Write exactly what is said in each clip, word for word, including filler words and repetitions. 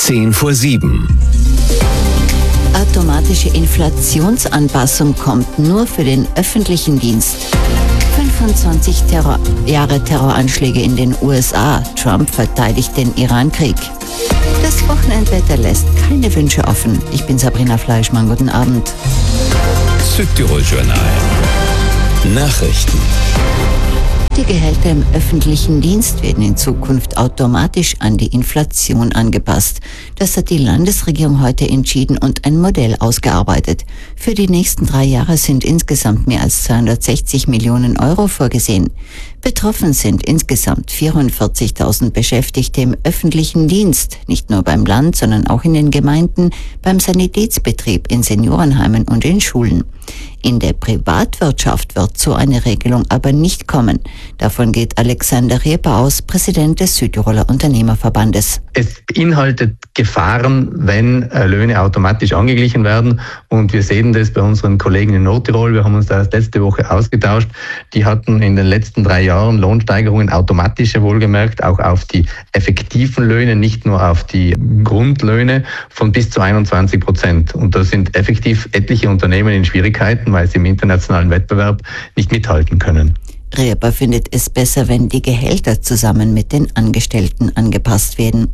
zehn vor sieben. Automatische Inflationsanpassung kommt nur für den öffentlichen Dienst. fünfundzwanzig Terror- Jahre Terroranschläge in den U S A. Trump verteidigt den Iran-Krieg. Das Wochenendwetter lässt keine Wünsche offen. Ich bin Sabrina Fleischmann. Guten Abend. Südtirol-Journal. Nachrichten. Die Gehälter im öffentlichen Dienst werden in Zukunft automatisch an die Inflation angepasst. Das hat die Landesregierung heute entschieden und ein Modell ausgearbeitet. Für die nächsten drei Jahre sind insgesamt mehr als zweihundertsechzig Millionen Euro vorgesehen. Betroffen sind insgesamt vierundvierzigtausend Beschäftigte im öffentlichen Dienst, nicht nur beim Land, sondern auch in den Gemeinden, beim Sanitätsbetrieb, in Seniorenheimen und in Schulen. In der Privatwirtschaft wird so eine Regelung aber nicht kommen. Davon geht Alexander Rieper aus, Präsident des Südtiroler Unternehmerverbandes. Es beinhaltet Gefahren, wenn äh, Löhne automatisch angeglichen werden. Und wir sehen das bei unseren Kollegen in Nordtirol. Wir haben uns da erst letzte Woche ausgetauscht. Die hatten in den letzten drei Jahren Lohnsteigerungen, automatische wohlgemerkt, auch auf die effektiven Löhne, nicht nur auf die Grundlöhne, von bis zu einundzwanzig Prozent. Und da sind effektiv etliche Unternehmen in Schwierigkeiten, weil sie im internationalen Wettbewerb nicht mithalten können. Rieper findet es besser, wenn die Gehälter zusammen mit den Angestellten angepasst werden.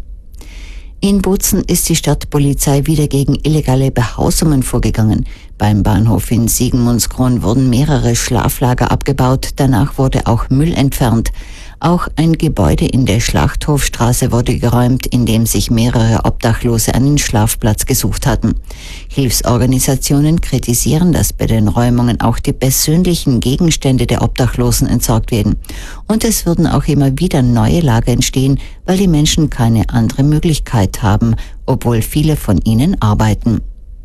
In Bozen ist die Stadtpolizei wieder gegen illegale Behausungen vorgegangen. Beim Bahnhof in Siegenmundskron wurden mehrere Schlaflager abgebaut, danach wurde auch Müll entfernt. Auch ein Gebäude in der Schlachthofstraße wurde geräumt, in dem sich mehrere Obdachlose einen Schlafplatz gesucht hatten. Hilfsorganisationen kritisieren, dass bei den Räumungen auch die persönlichen Gegenstände der Obdachlosen entsorgt werden. Und es würden auch immer wieder neue Lager entstehen, weil die Menschen keine andere Möglichkeit haben, obwohl viele von ihnen arbeiten.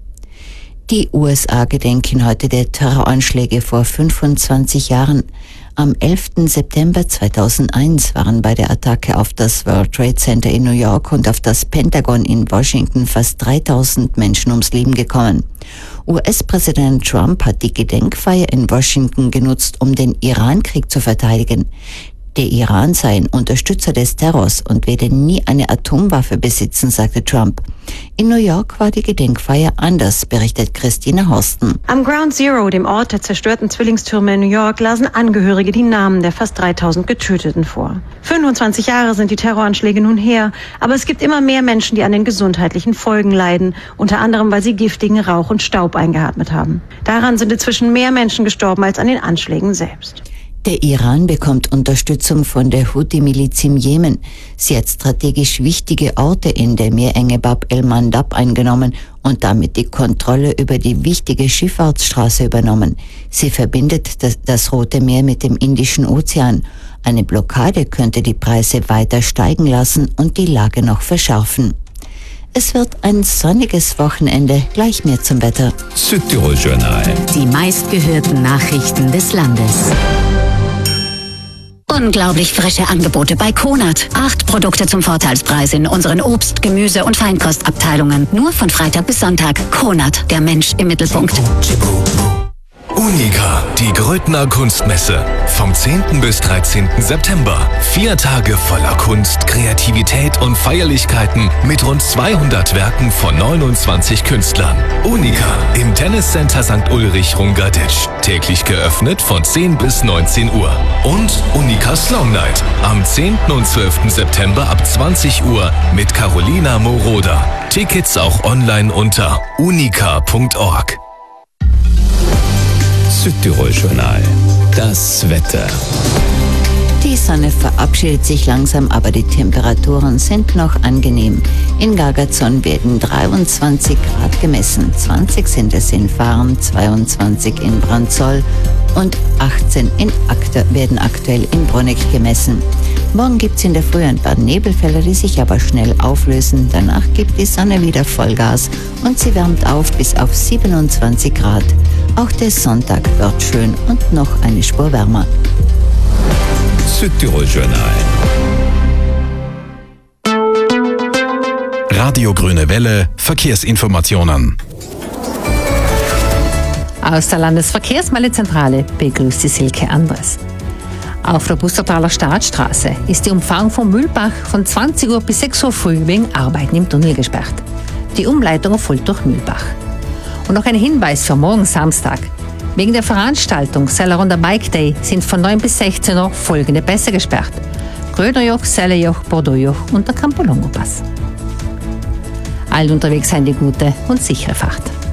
Die U S A gedenken heute der Terroranschläge vor fünfundzwanzig Jahren. Am elften September zweitausendeins waren bei der Attacke auf das World Trade Center in New York und auf das Pentagon in Washington fast dreitausend Menschen ums Leben gekommen. U S-Präsident Trump hat die Gedenkfeier in Washington genutzt, um den Iran-Krieg zu verteidigen. Der Iran sei ein Unterstützer des Terrors und werde nie eine Atomwaffe besitzen, sagte Trump. In New York war die Gedenkfeier anders, berichtet Christina Horsten. Am Ground Zero, dem Ort der zerstörten Zwillingstürme in New York, lasen Angehörige die Namen der fast dreitausend Getöteten vor. fünfundzwanzig Jahre sind die Terroranschläge nun her, aber es gibt immer mehr Menschen, die an den gesundheitlichen Folgen leiden, unter anderem, weil sie giftigen Rauch und Staub eingeatmet haben. Daran sind inzwischen mehr Menschen gestorben als an den Anschlägen selbst. Der Iran bekommt Unterstützung von der Houthi-Miliz im Jemen. Sie hat strategisch wichtige Orte in der Meerenge Bab el-Mandab eingenommen und damit die Kontrolle über die wichtige Schifffahrtsstraße übernommen. Sie verbindet das, das Rote Meer mit dem Indischen Ozean. Eine Blockade könnte die Preise weiter steigen lassen und die Lage noch verschärfen. Es wird ein sonniges Wochenende. Gleich mehr zum Wetter. Südtirol-Journal. Die meistgehörten Nachrichten des Landes. Unglaublich frische Angebote bei Konad. Acht Produkte zum Vorteilspreis in unseren Obst-, Gemüse- und Feinkostabteilungen. Nur von Freitag bis Sonntag. Konad, der Mensch im Mittelpunkt. Unica, die Grödner Kunstmesse. Vom zehnten bis dreizehnten September. Vier Tage voller Kunst, Kreativität und Feierlichkeiten mit rund zweihundert Werken von neunundzwanzig Künstlern. Unica im Tenniscenter Sankt Ulrich Rungaditsch. Täglich geöffnet von zehn bis neunzehn Uhr. Und Unica Slong Night am zehnten und zwölften September ab zwanzig Uhr mit Carolina Moroder. Tickets auch online unter unica punkt org. Südtirol-Journal. Das Wetter. Die Sonne verabschiedet sich langsam, aber die Temperaturen sind noch angenehm. In Gargazon werden dreiundzwanzig Grad gemessen, zwanzig sind es in Farm, zweiundzwanzig in Branzoll und achtzehn in Akte werden aktuell in Bruneck gemessen. Morgen gibt es in der Früh ein paar Nebelfelder, die sich aber schnell auflösen. Danach gibt die Sonne wieder Vollgas und sie wärmt auf bis auf siebenundzwanzig Grad. Auch der Sonntag wird schön und noch eine Spur wärmer. Südtirol-Journal. Radio Grüne Welle, Verkehrsinformationen. Aus der Landesverkehrsmeldungszentrale begrüßt die Silke Andres. Auf der Bussertaler Staatsstraße ist die Umfahrung von Mühlbach von zwanzig Uhr bis sechs Uhr früh wegen Arbeiten im Tunnel gesperrt. Die Umleitung erfolgt durch Mühlbach. Und noch ein Hinweis für morgen Samstag. Wegen der Veranstaltung Sellerunder Bike Day sind von neun bis sechzehn Uhr folgende Pässe gesperrt: Grönerjoch, Sellejoch, Bordeauxjoch und der Campolongo-Pass. Allen unterwegs seien die gute und sichere Fahrt.